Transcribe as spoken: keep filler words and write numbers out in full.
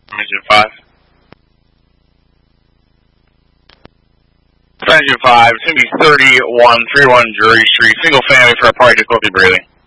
Engine five. Engine five, it's going to be thirty-one thirty-one Drury Street, single family for a party difficulty breathing.